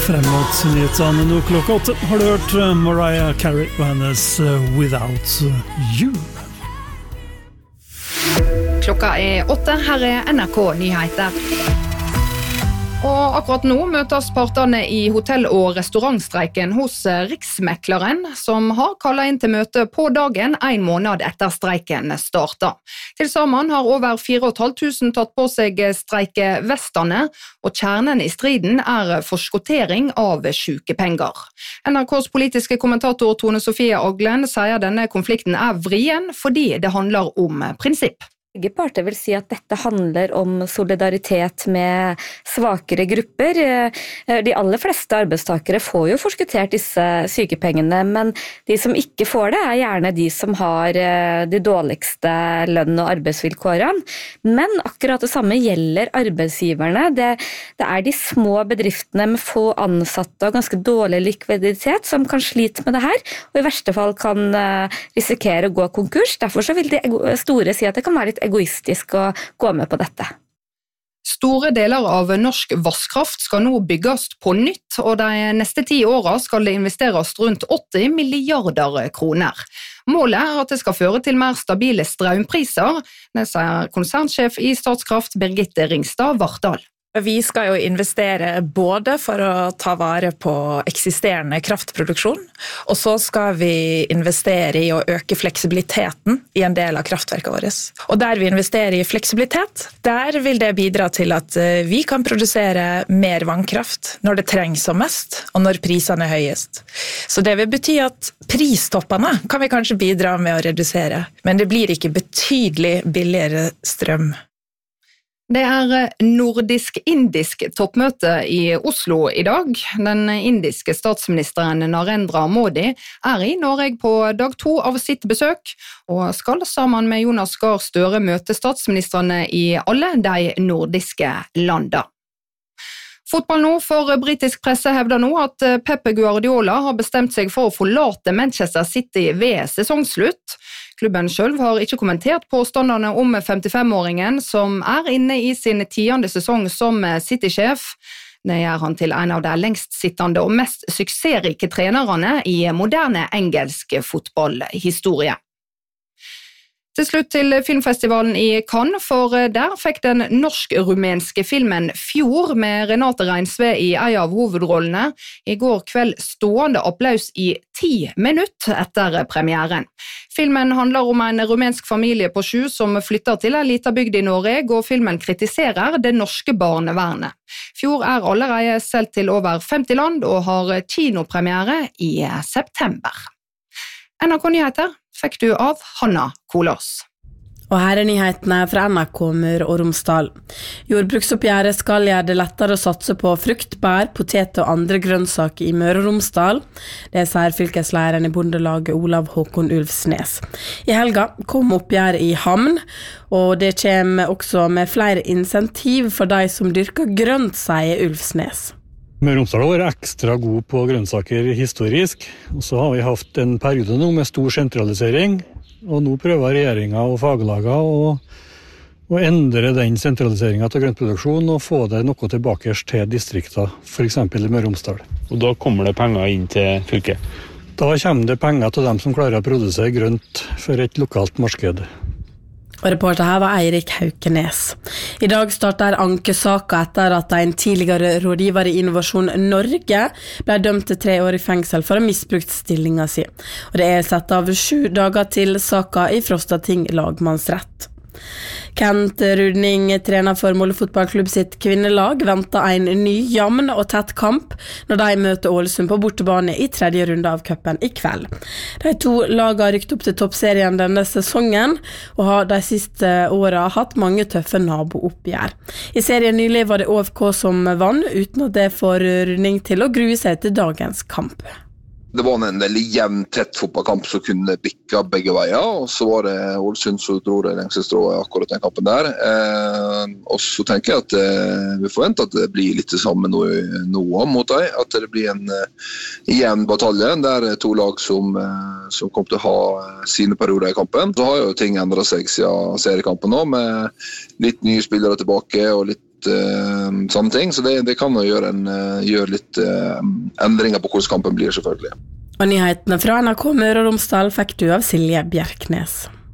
Frem mot nyhetene nå klokka 8 har du hørt Mariah Carey og hennes Without You. Klokka 8, her NRK Nyheter. Og akkurat nå møtes partene i hotell- og restaurantstreiken hos Riksmekleren, som har kallet inn til møte på dagen 1 måned etter streiken startet. Til sammen har over 4.500 tatt på seg streikevestene, og kjernen i striden forskottering av sykepenger. NRKs politiske kommentator Tone Sofie Aglen sier denne konflikten vrien fordi det handler om prinsipp. Begge parter vil si at dette handler om solidaritet med svakere grupper. De aller fleste arbeidstakere får jo forskuttert disse sykepengene, men de som ikke får det gjerne de som har de dårligste lønn- og arbeidsvilkårene. Men akkurat det samme gjelder arbeidsgiverne. Det de små bedriftene med få ansatte og ganske dårlig likviditet som kan slite med det her, og i verste fall kan risikere å gå konkurs. Derfor så vil de store si at det kan være litt egoistisk å gå med på dette. Store deler av norsk vasskraft skal nå bygges på nytt, og de neste 10 årene skal det investeres rundt 80 milliarder kroner. Målet at det skal føre til mer stabile strømpriser, det sier konsernsjef i Statskraft Birgitte Ringstad Vartdal. Vi skal jo investere både for å ta vare på eksisterende kraftproduksjon, og så skal vi investere i å øke fleksibiliteten i en del av kraftverket vårt. Og der vi investerer i fleksibilitet, der vil det bidra til at vi kan produsere mer vannkraft når det trengs som mest, og når prisene høyest. Så det vil bety at pristoppene kan vi kanskje bidra med å redusere, men det blir ikke betydelig billigere strøm. Det nordisk-indisk toppmøte i Oslo i dag. Den indiske statsministeren Narendra Modi i Norge på dag 2 av sitt besøk, og skal sammen med Jonas Gahr Støre møte statsministrene i alle de nordiske landene. Fotball nå, for britisk presse hevder nå at Pep Guardiola har bestemt seg for å forlate Manchester City ved sesongslutt. Klubben selv har ikke kommentert påstandene om 55-åringen som inne i sin 10. sesong som City-sjef. Det gjør han til en av de lengstsittende og mest suksessrike trenerne i moderne engelsk fotballhistorie. Til slutt til filmfestivalen i Cannes, for der fikk den norsk-rumenske filmen Fjord med Renate Reinsve i en av hovedrollene i går kveld stående applaus i 10 minutter etter premieren. Filmen handler om en rumensk familie på 7 som flytter til en liten bygd i Norge, og filmen kritiserer det norske barnevernet. Fjord allerede selv til over 50 land og har kinopremiere i september. NRK Nyheter fikk du av Hanna Kolås. Og her nyhetene fra NRK Møre og Romsdal. Jordbruksoppgjøret skal gjøre det lettere å satse på frukt, bær, potet og andre grønnsaker i Møre og Romsdal. Det sier fylkesleieren i Bondelaget Olav Håkon Ulfsnes. I helga kom oppgjøret i havn, og det kommer også med flere insentiv for de som dyrker grønt, sier Ulfsnes. Møre og Romsdal har vært ekstra god på grønnsaker historisk, og så har vi hatt en periode nå med stor sentralisering, og nå prøver regjeringen og faglaget å endre den sentraliseringen til grøntproduksjon og få det noe tilbake til distrikter, for eksempel i Møre og Romsdal. Og da kommer det penger inn til fylket? Da kommer det penger til dem som klarer å produsere grønt for et lokalt marked. Og reporter her var Eirik Haukenes. I dag starter ankesaka etter at en tidligere rådgiver i Innovasjon Norge ble dømt til 3 år i fengsel for å ha misbrukt stillingen sin. Og det satt av 7 dager til saka i Frostating lagmannsrett. Kent Rudning, trener for Molde fotballklubb sitt kvinnelag, venter en ny jamn og tett kamp når de møter Ålesund på bortebane i 3. runde av cupen i kveld. De 2 lagene har rykt opp til toppserien denne sesongen og har de siste årene hatt mange tøffe nabooppgjør. I serien nylig var det ÅFK som vann, uten at det får Rudning til å grue seg til dagens kamp. Det var en veldig jevn, tett fotballkamp som kunne bikka begge veier, og så var det Ålesund som dro det lengste strået akkurat den kampen der. Og så tenker jeg at vi forventer at det blir litt det samme nå mot deg, at det blir en jevn batalje, der 2 lag som kommer til å ha sine perioder i kampen. Så har jo ting endret seg siden seriekampen nå, med litt nye spillere tilbake og litt litt samme ting, så det kan jo gjøre litt endringer på hvordan kampen blir selvfølgelig. Og nyhetene fra NRK Møre og Romsdal fikk du av Silje Bjerknes.